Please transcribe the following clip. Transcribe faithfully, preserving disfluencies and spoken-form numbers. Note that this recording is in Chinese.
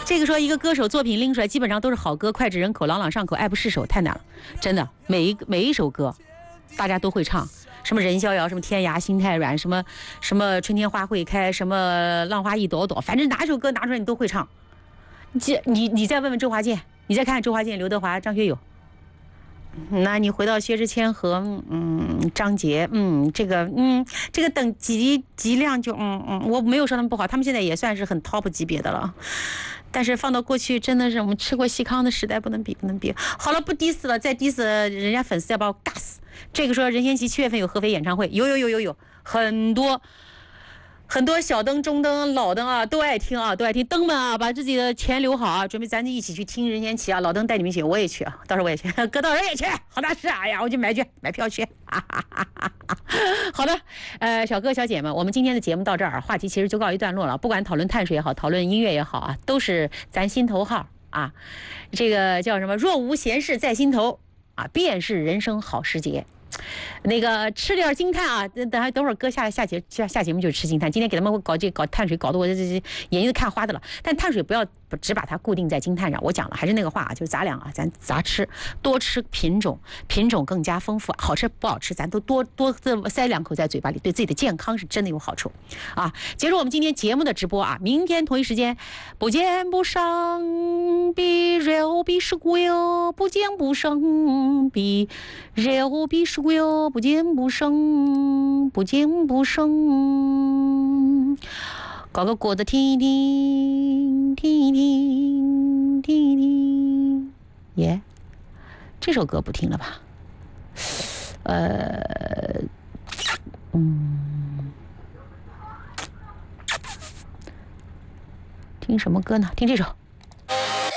这个说一个歌手作品拎出来，基本上都是好歌，脍炙人口，朗朗上口，爱不释手，太难了，真的。每一每一首歌，大家都会唱，什么人逍遥，什么天涯心太软，什么什么春天花会开，什么浪花一朵朵，反正哪首歌拿出来你都会唱。你你你再问问周华健，你再看看周华健、刘德华、张学友。那你回到薛之谦和嗯张杰，嗯这个嗯这个等级级量就嗯嗯我没有说他们不好，他们现在也算是很 top 级别的了，但是放到过去真的是我们吃过西康的时代，不能比不能比。好了，不 diss 了，再 diss 人家粉丝要把我尬死。这个说任贤齐七月份有合肥演唱会，有有有有有很多。很多小灯、中灯、老灯啊，都爱听啊，都爱听。灯们啊，把自己的钱留好啊，准备咱就一起去听任贤齐啊。老灯带你们去，我也去啊，到时候我也去，哥到时候也去，好大事啊！哎呀，我去买去，买票去。哈哈哈哈哈。好的，呃，小哥小姐们，我们今天的节目到这儿，话题其实就告一段落了。不管讨论碳水也好，讨论音乐也好啊，都是咱心头好啊。这个叫什么？若无闲事在心头啊，便是人生好时节。那个吃点惊叹啊！等等等会儿哥下下节下下节目就吃惊叹。今天给他们搞这搞碳水，搞得我这这眼睛都看花的了。但碳水不要只把它固定在惊叹上。我讲了，还是那个话啊，就是杂粮啊，咱杂吃，多吃品种，品种更加丰富，好吃不好吃，咱都多多塞两口在嘴巴里，对自己的健康是真的有好处啊！结束我们今天节目的直播啊，明天同一时间不见不生，比肉比是贵哦，不见不生，比肉比是贵哦，不见不生，不见不生。搞个果子听一听，听一听，听一听。耶、yeah ，这首歌不听了吧？呃，嗯，听什么歌呢？听这首。